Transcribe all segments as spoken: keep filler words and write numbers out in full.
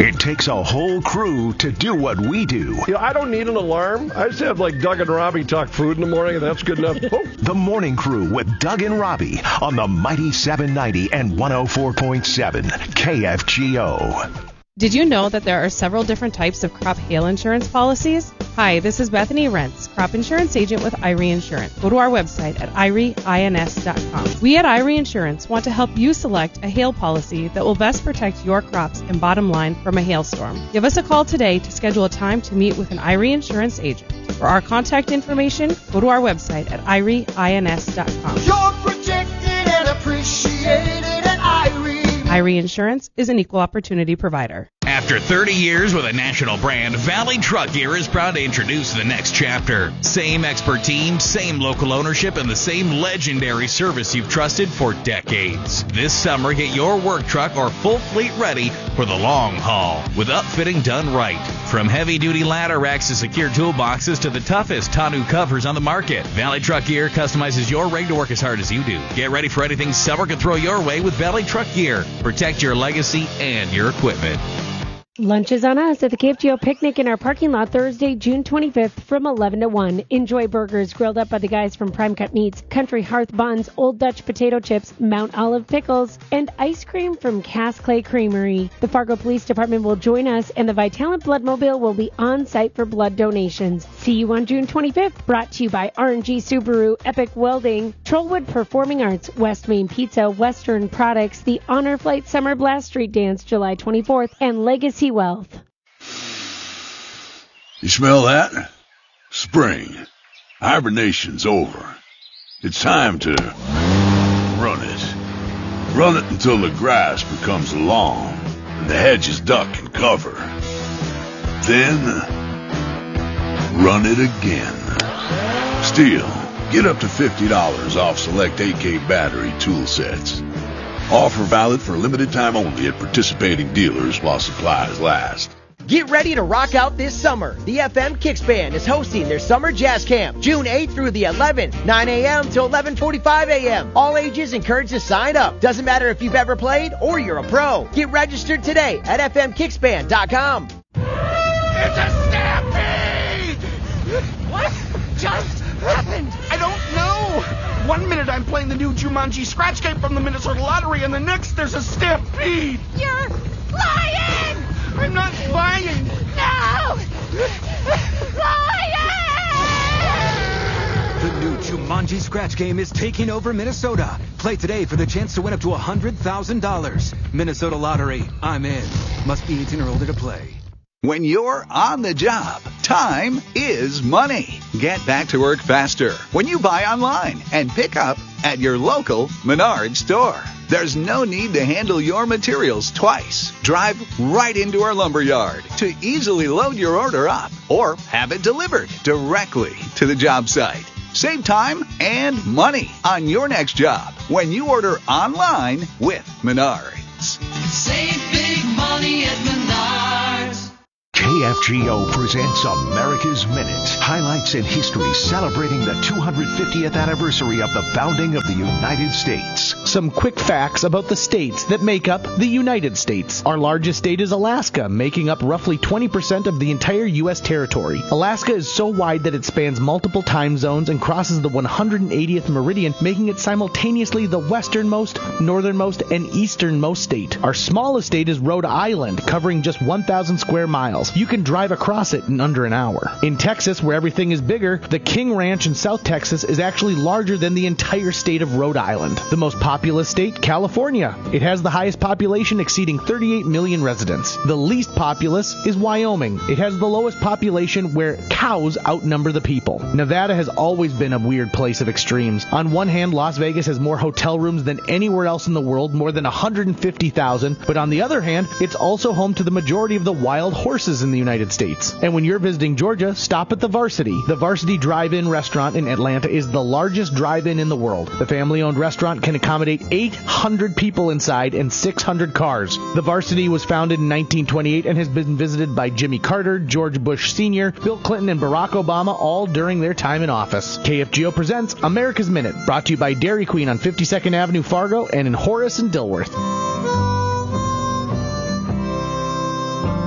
It takes a whole crew to do what we do. You know, I don't need an alarm. I just have like Doug and Robbie talk food in the morning, and that's good enough. Oh. The Morning Crew with Doug and Robbie on the Mighty seven ninety and one oh four point seven K F G O. Did you know that there are several different types of crop hail insurance policies? Hi, this is Bethany Rentz, crop insurance agent with I R E Insurance. Go to our website at I R E ins dot com. We at I R E Insurance want to help you select a hail policy that will best protect your crops and bottom line from a hailstorm. Give us a call today to schedule a time to meet with an I R E Insurance agent. For our contact information, go to our website at I R E ins dot com. You're protected and appreciated at I R E. I R E Insurance is an equal opportunity provider. After thirty years with a national brand, Valley Truck Gear is proud to introduce the next chapter. Same expert team, same local ownership, and the same legendary service you've trusted for decades. This summer, get your work truck or full fleet ready for the long haul with upfitting done right. From heavy-duty ladder racks to secure toolboxes to the toughest tonneau covers on the market, Valley Truck Gear customizes your rig to work as hard as you do. Get ready for anything summer can throw your way with Valley Truck Gear. Protect your legacy and your equipment. Lunch is on us at the K F G O Picnic in our parking lot Thursday, June twenty-fifth from eleven to one. Enjoy burgers grilled up by the guys from Prime Cut Meats, Country Hearth Buns, Old Dutch Potato Chips, Mount Olive Pickles, and ice cream from Cass Clay Creamery. The Fargo Police Department will join us, and the Vitalant Bloodmobile will be on site for blood donations. See you on June twenty-fifth, brought to you by R and G Subaru, Epic Welding, Trollwood Performing Arts, West Main Pizza, Western Products, the Honor Flight Summer Blast Street Dance July twenty-fourth, and Legacy Wealth. You smell that? Spring. Hibernation's over. It's time to run it. Run it until the grass becomes long and the hedges duck and cover. Then run it again. Steel. Get up to fifty dollars off select A K battery tool sets. Offer valid for limited time only at participating dealers while supplies last. Get ready to rock out this summer. The F M Kicks Band is hosting their summer jazz camp, June eighth through the eleventh, nine a.m. to eleven forty-five a.m. All ages encouraged to sign up. Doesn't matter if you've ever played or you're a pro. Get registered today at f m kicks band dot com. It's a stampede! What just happened? I don't know. One minute I'm playing the new Jumanji scratch game from the Minnesota Lottery, and the next there's a stampede. You're lying! I'm not lying. No! Lying! The new Jumanji scratch game is taking over Minnesota. Play today for the chance to win up to one hundred thousand dollars. Minnesota Lottery. I'm in. Must be eighteen or older to play. When you're on the job, time is money. Get back to work faster when you buy online and pick up at your local Menards store. There's no need to handle your materials twice. Drive right into our lumber yard to easily load your order up or have it delivered directly to the job site. Save time and money on your next job when you order online with Menards. Save big money at Menards. K F G O presents America's Minute. Highlights in history celebrating the two hundred fiftieth anniversary of the founding of the United States. Some quick facts about the states that make up the United States. Our largest state is Alaska, making up roughly twenty percent of the entire U S territory. Alaska is so wide that it spans multiple time zones and crosses the one hundred eightieth meridian, making it simultaneously the westernmost, northernmost, and easternmost state. Our smallest state is Rhode Island, covering just one thousand square miles. You can drive across it in under an hour. In Texas, where everything is bigger, the King Ranch in South Texas is actually larger than the entire state of Rhode Island. The most populous state, California. It has the highest population, exceeding thirty-eight million residents. The least populous is Wyoming. It has the lowest population, where cows outnumber the people. Nevada has always been a weird place of extremes. On one hand, Las Vegas has more hotel rooms than anywhere else in the world, more than one hundred fifty thousand, but on the other hand, it's also home to the majority of the wild horses in the United States. And when you're visiting Georgia, stop at the Varsity. The Varsity Drive-In restaurant in Atlanta is the largest drive-in in the world. The family-owned restaurant can accommodate eight hundred people inside and six hundred cars. The Varsity was founded in nineteen twenty-eight and has been visited by Jimmy Carter, George Bush Senior, Bill Clinton, and Barack Obama, all during their time in office. K F G O presents America's Minute, brought to you by Dairy Queen on fifty-second Avenue, Fargo, and in Horace and Dilworth.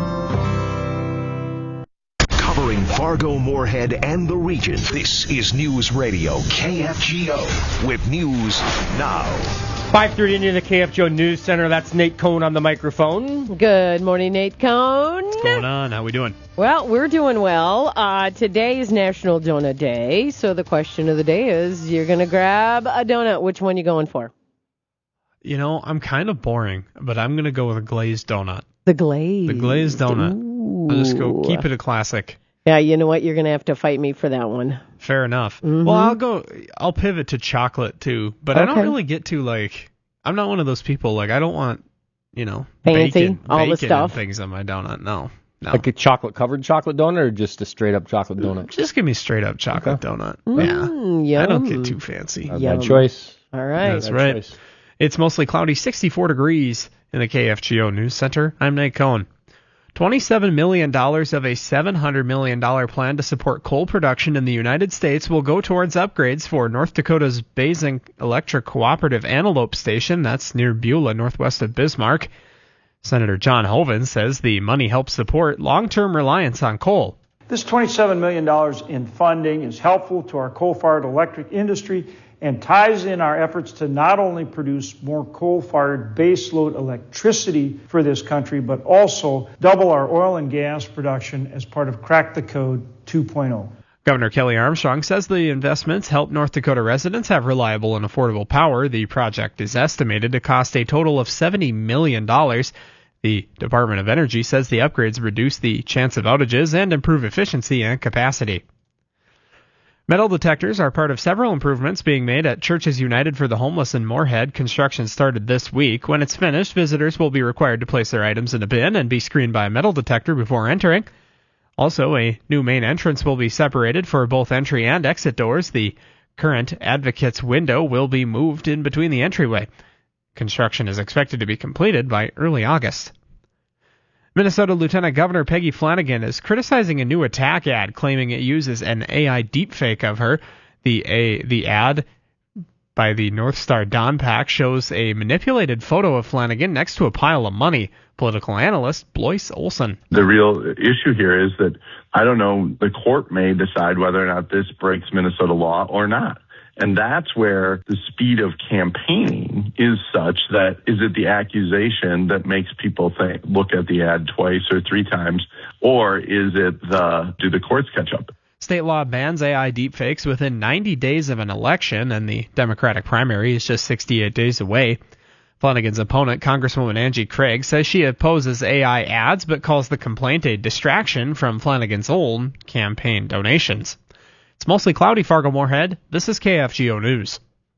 Fargo, Moorhead, and the region. This is News Radio K F G O with news now. five thirty into the K F G O News Center. That's Nate Cohn on the microphone. Good morning, Nate Cohn. What's going on? How we doing? Well, we're doing well. Uh, today is National Donut Day, so the question of the day is, you're going to grab a donut. Which one you going for? You know, I'm kind of boring, but I'm going to go with a glazed donut. The glazed. The glazed donut. Ooh. I'll just go keep it a classic. Yeah, you know what? You're going to have to fight me for that one. Fair enough. Mm-hmm. Well, I'll go, I'll pivot to chocolate too, but okay. I don't really get to like, I'm not one of those people, like I don't want, you know, fancy, bacon, all bacon the stuff. and things on my donut. No, no. Like a chocolate-covered chocolate donut or just a straight-up chocolate donut? Just give me straight up chocolate okay. donut. Mm, yeah. yum. I don't get too fancy. Not a bad choice. All right. That's bad right. Choice. It's mostly cloudy, sixty-four degrees in the K F G O News Center. I'm Nate Cohn. twenty-seven million dollars of a seven hundred million dollars plan to support coal production in the United States will go towards upgrades for North Dakota's Basing Electric Cooperative Antelope Station. That's near Beulah, northwest of Bismarck. Senator John Hoeven says the money helps support long-term reliance on coal. This twenty-seven million dollars in funding is helpful to our coal-fired electric industry and ties in our efforts to not only produce more coal-fired baseload electricity for this country, but also double our oil and gas production as part of Crack the Code two point oh. Governor Kelly Armstrong says the investments help North Dakota residents have reliable and affordable power. The project is estimated to cost a total of seventy million dollars. The Department of Energy says the upgrades reduce the chance of outages and improve efficiency and capacity. Metal detectors are part of several improvements being made at Churches United for the Homeless in Moorhead. Construction started this week. When it's finished, visitors will be required to place their items in a bin and be screened by a metal detector before entering. Also, a new main entrance will be separated for both entry and exit doors. The current Advocates window will be moved in between the entryway. Construction is expected to be completed by early August. Minnesota Lieutenant Governor Peggy Flanagan is criticizing a new attack ad claiming it uses an A I deepfake of her. The a, the ad by the North Star Don PAC shows a manipulated photo of Flanagan next to a pile of money. Political analyst Blois Olson. The real issue here is that, I don't know, the court may decide whether or not this breaks Minnesota law or not. And that's where the speed of campaigning is such that, is it the accusation that makes people think, look at the ad twice or three times, or is it the, do the courts catch up? State law bans A I deepfakes within ninety days of an election, and the Democratic primary is just sixty-eight days away. Flanagan's opponent, Congresswoman Angie Craig, says she opposes A I ads, but calls the complaint a distraction from Flanagan's own campaign donations. It's mostly cloudy, Fargo Moorhead. This is K F G O News.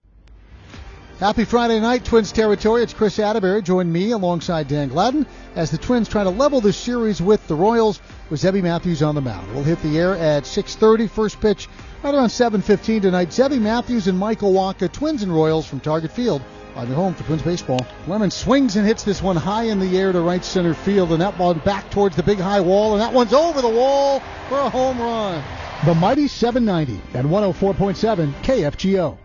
Happy Friday night, Twins territory. It's Chris Atterbury. Join me alongside Dan Gladden as the Twins try to level this series with the Royals with Zebby Matthews on the mound. We'll hit the air at six thirty. First pitch right around seven fifteen tonight. Zebby Matthews and Michael Wacha, Twins and Royals from Target Field on your home for Twins baseball. Lemon swings and hits this one high in the air to right center field, and that one back towards the big high wall, and that one's over the wall for a home run. The mighty seven ninety and one oh four point seven K F G O.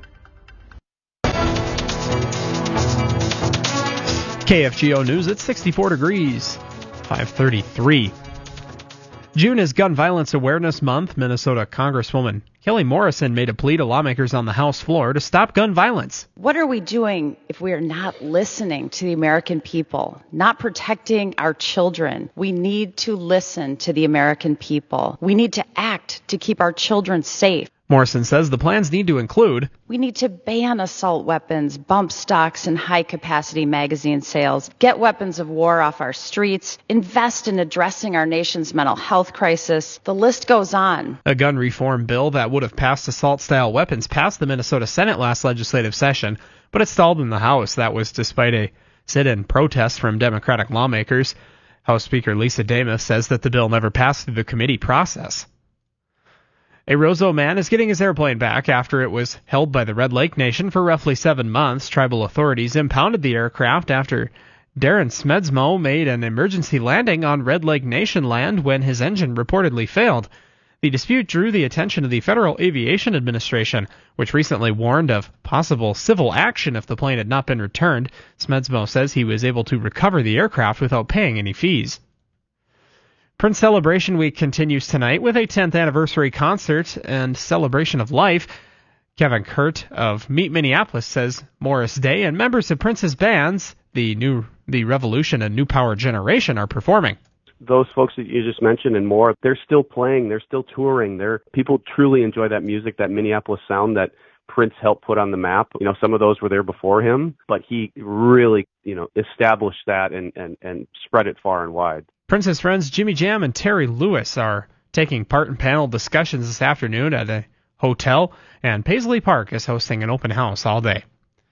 K F G O News at sixty-four degrees, five thirty-three. June is Gun Violence Awareness Month. Minnesota Congresswoman Kelly Morrison made a plea to lawmakers on the House floor to stop gun violence. What are we doing if we are not listening to the American people, not protecting our children? We need to listen to the American people. We need to act to keep our children safe. Morrison says the plans need to include: we need to ban assault weapons, bump stocks and high-capacity magazine sales, get weapons of war off our streets, invest in addressing our nation's mental health crisis. The list goes on. A gun reform bill that would have passed assault-style weapons passed the Minnesota Senate last legislative session, but it stalled in the House. That was despite a sit-in protest from Democratic lawmakers. House Speaker Lisa Demuth says that the bill never passed through the committee process. A Roseau man is getting his airplane back after it was held by the Red Lake Nation for roughly seven months. Tribal authorities impounded the aircraft after Darren Smedsmo made an emergency landing on Red Lake Nation land when his engine reportedly failed. The dispute drew the attention of the Federal Aviation Administration, which recently warned of possible civil action if the plane had not been returned. Smedsmo says he was able to recover the aircraft without paying any fees. Prince Celebration Week continues tonight with a tenth anniversary concert and celebration of life. Kevin Kurt of Meet Minneapolis says Morris Day and members of Prince's bands, the New the Revolution and New Power Generation, are performing. Those folks that you just mentioned and more, they're still playing, they're still touring. They're, people truly enjoy that music, that Minneapolis sound that Prince helped put on the map. You know, some of those were there before him, but he really, you know, established that and, and, and spread it far and wide. Prince's friends Jimmy Jam and Terry Lewis are taking part in panel discussions this afternoon at a hotel, and Paisley Park is hosting an open house all day.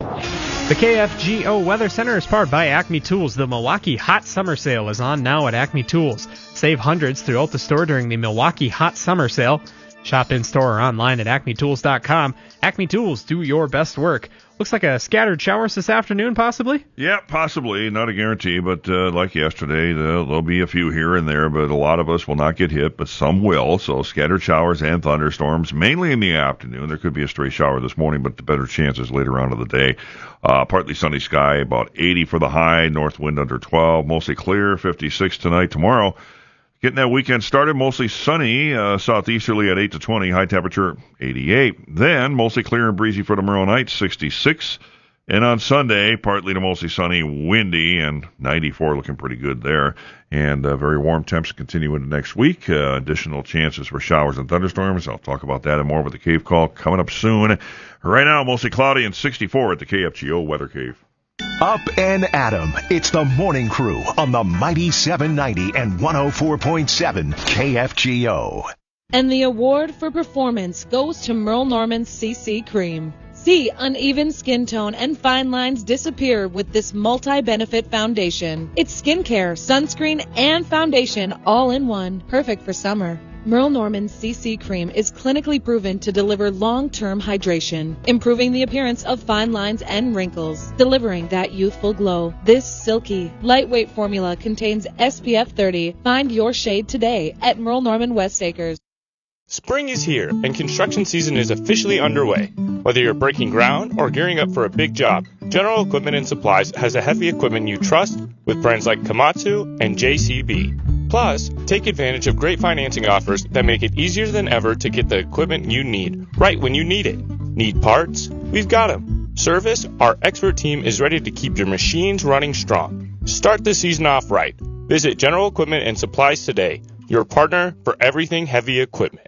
The K F G O Weather Center is powered by Acme Tools. The Milwaukee Hot Summer Sale is on now at Acme Tools. Save hundreds throughout the store during the Milwaukee Hot Summer Sale. Shop in-store or online at acme tools dot com. Acme Tools, do your best work. Looks like a scattered showers this afternoon, possibly? Yeah, possibly. Not a guarantee, but uh, like yesterday, there'll, there'll be a few here and there, but a lot of us will not get hit, but some will. So scattered showers and thunderstorms, mainly in the afternoon. There could be a stray shower this morning, but the better chances later on in the day. Uh, partly sunny sky, about eighty for the high, north wind under twelve, mostly clear, fifty-six tonight. Tomorrow, getting that weekend started, mostly sunny, uh, southeasterly at eight to twenty, high temperature eighty-eight. Then, mostly clear and breezy for tomorrow night, sixty-six. And on Sunday, partly to mostly sunny, windy, and ninety-four looking pretty good there. And uh, very warm temps continue into next week. Uh, additional chances for showers and thunderstorms. I'll talk about that and more with the Cave Call coming up soon. Right now, mostly cloudy and sixty-four at the K F G O Weather Cave. Up and Adam. It's the Morning Crew on the mighty seven ninety and one oh four point seven K F G O. And the award for performance goes to Merle Norman's C C Cream. See uneven skin tone and fine lines disappear with this multi-benefit foundation. It's skincare, sunscreen, and foundation all in one. Perfect for summer. Merle Norman's C C Cream is clinically proven to deliver long-term hydration, improving the appearance of fine lines and wrinkles, delivering that youthful glow. This silky, lightweight formula contains S P F thirty. Find your shade today at Merle Norman West Acres. Spring is here, and construction season is officially underway. Whether you're breaking ground or gearing up for a big job, General Equipment and Supplies has the heavy equipment you trust with brands like Komatsu and J C B. Plus, take advantage of great financing offers that make it easier than ever to get the equipment you need, right when you need it. Need parts? We've got them. Service? Our expert team is ready to keep your machines running strong. Start the season off right. Visit General Equipment and Supplies today, your partner for everything heavy equipment.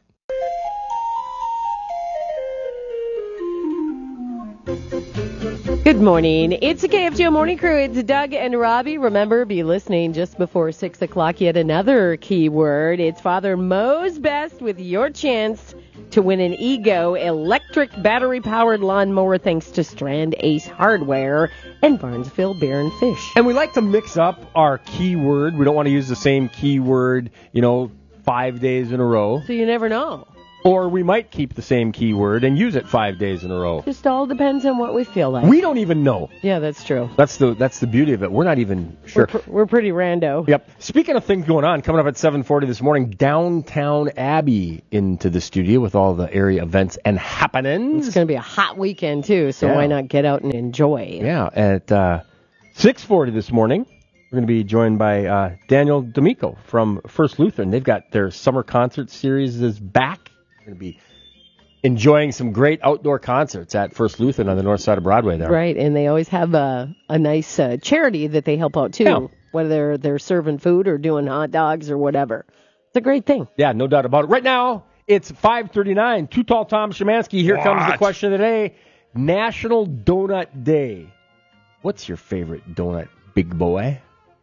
Good morning. It's the K F G O Morning Crew. It's Doug and Robbie. Remember, be listening just before six o'clock. Yet another keyword. It's Father Mo's Best with your chance to win an Ego electric battery-powered lawnmower thanks to Strand Ace Hardware and Barnesville Beer and Fish. And we like to mix up our keyword. We don't want to use the same keyword, you know, five days in a row. So you never know. Or we might keep the same keyword and use it five days in a row. Just all depends on what we feel like. We don't even know. Yeah, that's true. That's the that's the beauty of it. We're not even sure. We're, pr- we're pretty rando. Yep. Speaking of things going on, coming up at seven forty this morning, Downtown Abbey into the studio with all the area events and happenings. It's going to be a hot weekend, too, so yeah. why not get out and enjoy? Yeah. At uh, six forty this morning, we're going to be joined by uh, Daniel D'Amico from First Lutheran. They've got their summer concert series is back. We're going to be enjoying some great outdoor concerts at First Lutheran on the north side of Broadway there. Right, and they always have a, a nice uh, charity that they help out, too, yeah. whether they're, they're serving food or doing hot dogs or whatever. It's a great thing. Yeah, no doubt about it. Right now, it's five thirty-nine. Too Tall Tom Szymanski. Here what? comes the question of the day. National Donut Day. What's your favorite donut, big boy?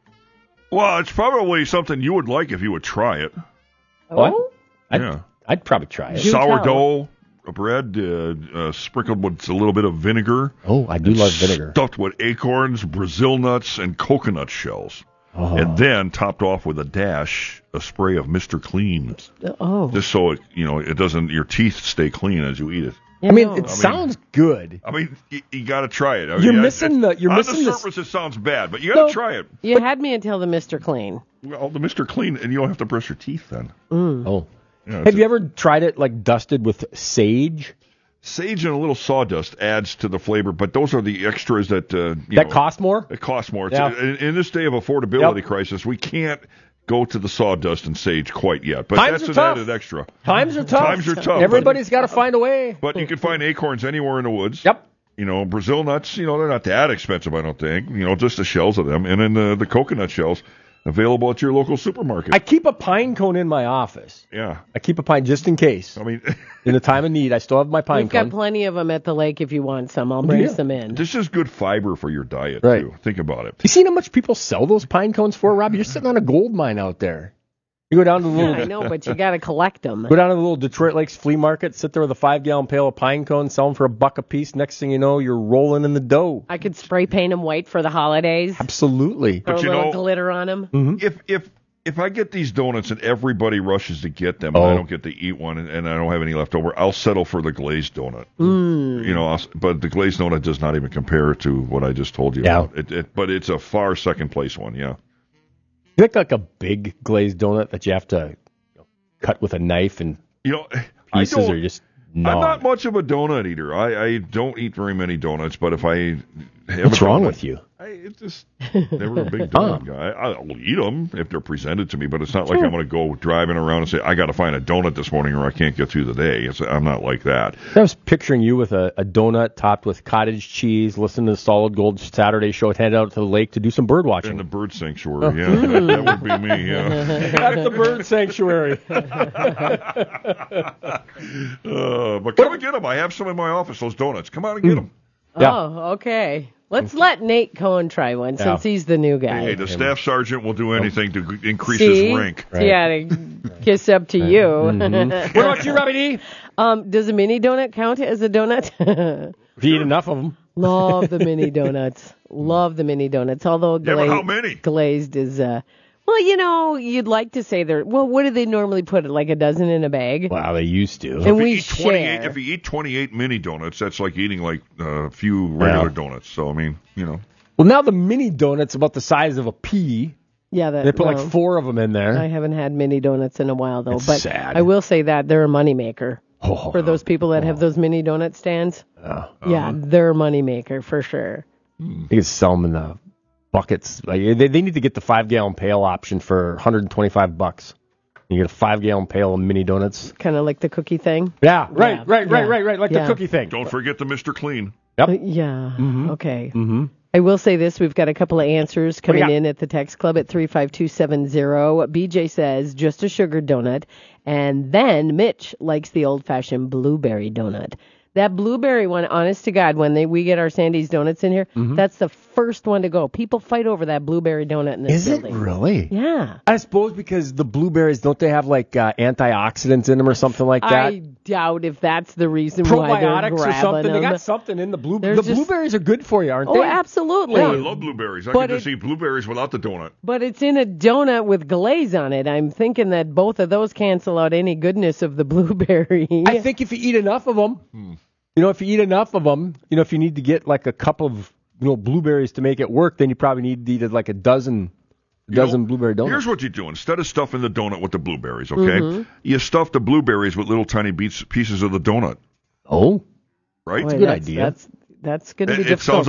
Well, it's probably something you would like if you would try it. What? Oh? I'd, yeah. I'd probably try it. Sourdough bread uh, uh, sprinkled with a little bit of vinegar. Oh, I do love vinegar. Stuffed with acorns, Brazil nuts, and coconut shells. Oh. And then topped off with a dash, a spray of Mister Clean. Oh. Just so it, you know, it doesn't, your teeth stay clean as you eat it. I mean, it I sounds mean, good. I mean, you, you got to try it. I You're mean, missing I, the. You're on missing the the surface, it sounds bad, but you got to So, try it. You but, had me until the Mister Clean. Well, the Mister Clean, and you don't have to brush your teeth then. Mm. Oh. Yeah, have you ever tried it like dusted with sage? Sage and a little sawdust adds to the flavor, but those are the extras that uh, you that know, cost more. It costs more. Yeah. In, in this day of affordability yep. crisis, we can't go to the sawdust and sage quite yet. But Times that's are an tough. added extra. Times are tough. Times are tough. Everybody's got to find a way. But you can find acorns anywhere in the woods. Yep. You know, Brazil nuts, you know, they're not that expensive, I don't think. You know, just the shells of them. And then the, the coconut shells available at your local supermarket. I keep a pine cone in my office. Yeah. I keep a pine just in case. I mean, in the time of need, I still have my pine We've cone. got plenty of them at the lake if you want some. I'll bring Yeah. some in. This is good fiber for your diet, Right. too. Think about it. You seen how much people sell those pine cones for, Robbie? You're sitting on a gold mine out there. You go down to the Yeah, little, I know, but you got to collect them. go down to the little Detroit Lakes flea market, sit there with a five gallon pail of pine cones, sell them for a buck a piece. Next thing you know, you're rolling in the dough. I could spray paint them white for the holidays. Absolutely. Throw But a you little know- glitter on them. Mm-hmm. If if if I get these donuts and everybody rushes to get them, Oh. and I don't get to eat one, and, and I don't have any left over, I'll settle for the glazed donut. Mm. You know, I'll, but the glazed donut does not even compare to what I just told you Yeah. about. It, it, but it's a far second place one, yeah. You think like a big glazed donut that you have to you know, cut with a knife and You know, I pieces don't. or just I'm gnaw? not much of a donut eater. I, I don't eat very many donuts, but if I have What's a wrong donut- with you? I it's just never a big donut guy. I'll eat them if they're presented to me, but it's not like I'm going to go driving around and say I got to find a donut this morning or I can't get through the day. It's, I'm not like that. I was picturing you with a, a donut topped with cottage cheese, listening to the Solid Gold Saturday show, headed out to the lake to do some bird watching. In the bird sanctuary, yeah, that, that would be me. Yeah. At the bird sanctuary. uh, but come and get them. I have some in my office. Those donuts. Come out and get them. Yeah. Oh, okay. Let's let Nate Cohen try one Yeah. since he's the new guy. Hey, the staff sergeant will do anything to g- increase See? his rank. Yeah, to kiss up to you. Mhm. What about you, Robbie D? Um, does a mini donut count as a donut? If you eat enough of them. Love the mini donuts. Love the mini donuts. Although Yeah, but gla- how many? glazed is, uh, well, you know, you'd like to say they're, well, what do they normally put it? Like a dozen in a bag? Wow, they used to. And if we you eat twenty-eight, share. if you eat twenty-eight mini donuts, that's like eating like uh, a few regular Yeah. donuts. So I mean, you know. Well, now the mini donut's about the size of a pea. Yeah, that, They put well, like four of them in there. I haven't had mini donuts in a while, though. It's but sad. I will say that they're a moneymaker Oh, for those people that have those mini donut stands. Uh, Yeah, they're a moneymaker for sure. you can sell them in the buckets. Like they, they need to get the five gallon pail option for one hundred twenty-five bucks. You get a five gallon pail of mini donuts. Kind of like the cookie thing. Yeah, right, Yeah, right, right, yeah, right, right. Like yeah. the cookie thing. Don't forget the Mister Clean. Yep. Uh, yeah. Okay. Mm-hmm. I will say this. We've got a couple of answers What do you coming got? in at the text club at three five two seven zero. B J says just a sugar donut. And then Mitch likes the old-fashioned blueberry donut. That blueberry one, honest to God, when they we get our Sandy's Donuts in here, Mhm. that's the first one to go. People fight over that blueberry donut in this Is it building. really? Yeah. I suppose because the blueberries, don't they have like uh, antioxidants in them or something like that? I doubt if that's the reason why they're Probiotics grabbing or something. They them. got something in the blue. They're The just- blueberries are good for you, aren't Oh, they? absolutely. Oh, I love blueberries. I But can just it- eat blueberries without the donut. But it's in a donut with glaze on it. I'm thinking that both of those cancel out any goodness of the blueberry. I think if you eat enough of them, you know, if you eat enough of them, you know, if you need to get like a cup of, you know, blueberries to make it work, then you probably need to eat like a dozen, You dozen know, blueberry donuts. Here's what you do. Instead of stuffing the donut with the blueberries, okay, Mhm. you stuff the blueberries with little tiny beats, pieces of the donut. Oh, Right? Boy, Good that's, idea. That's that's going to It- be it difficult. sounds